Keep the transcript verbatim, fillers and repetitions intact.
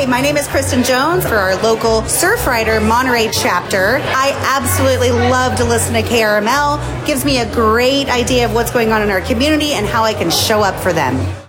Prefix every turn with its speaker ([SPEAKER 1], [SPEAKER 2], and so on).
[SPEAKER 1] Hi, my name is Kristen Jones for our local Surfrider Monterey chapter. I absolutely love to listen to K R M L. Gives me a great idea of what's going on in our community and how I can show up for them.